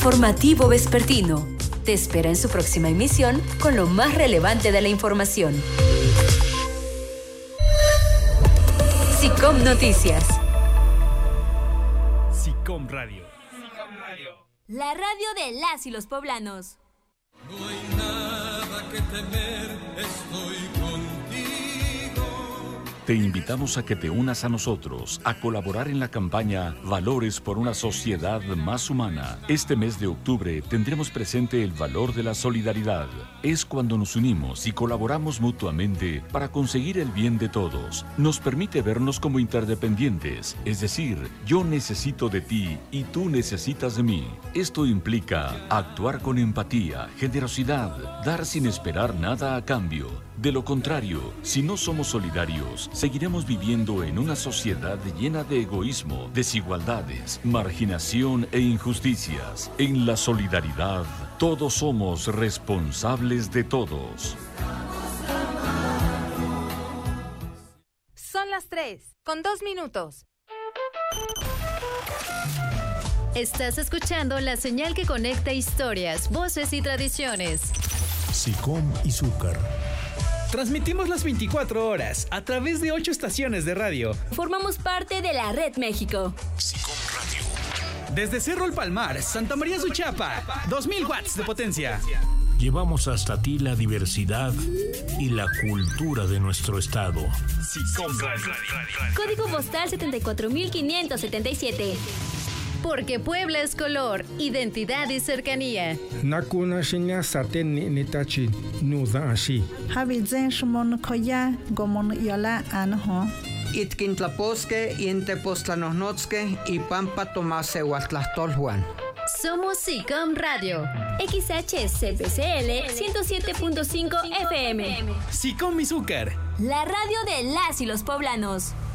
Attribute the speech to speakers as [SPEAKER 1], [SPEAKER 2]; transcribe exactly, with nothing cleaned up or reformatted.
[SPEAKER 1] Informativo Vespertino te espera en su próxima emisión con lo más relevante de la información. SICOM Noticias.
[SPEAKER 2] SICOM Radio. SICOM Radio.
[SPEAKER 1] La radio de las y los poblanos.
[SPEAKER 3] No hay nada que temer, estoy contigo.
[SPEAKER 4] Te invitamos a que te unas a nosotros a colaborar en la campaña Valores por una sociedad más humana. Este mes de octubre tendremos presente el valor de la solidaridad. Es cuando nos unimos y colaboramos mutuamente para conseguir el bien de todos. Nos permite vernos como interdependientes, es decir, yo necesito de ti y tú necesitas de mí. Esto implica actuar con empatía, generosidad, dar sin esperar nada a cambio. De lo contrario, si no somos solidarios, seguiremos viviendo en una sociedad llena de egoísmo, desigualdades, marginación e injusticias. En la solidaridad, todos somos responsables de todos.
[SPEAKER 5] Son las tres, con dos minutos.
[SPEAKER 6] Estás escuchando la señal que conecta historias, voces y tradiciones.
[SPEAKER 7] SICOM Izúcar.
[SPEAKER 2] Transmitimos las veinticuatro horas a través de ocho estaciones de radio.
[SPEAKER 1] Formamos parte de la Red México.
[SPEAKER 7] SICOM Radio.
[SPEAKER 2] Desde Cerro El Palmar, Santa María Suchapa, dos mil watts de potencia.
[SPEAKER 7] Llevamos hasta ti la diversidad y la cultura de nuestro estado.
[SPEAKER 2] SICOM Radio.
[SPEAKER 1] Código postal setenta y cuatro mil quinientos setenta y siete.
[SPEAKER 6] Porque Puebla es color, identidad y cercanía.
[SPEAKER 8] Nakuna shinya saten nitachi nuza ashi.
[SPEAKER 9] Habizen shmon koya gomon yola anho.
[SPEAKER 10] Itkintlaposque, Intepostlanosnotzque y Pampa Tomase Huatlastolhuan.
[SPEAKER 6] Somos SICOM Radio.
[SPEAKER 1] X H C P C L ciento siete punto cinco F M.
[SPEAKER 2] SICOM Izúcar.
[SPEAKER 1] La radio de las y los poblanos.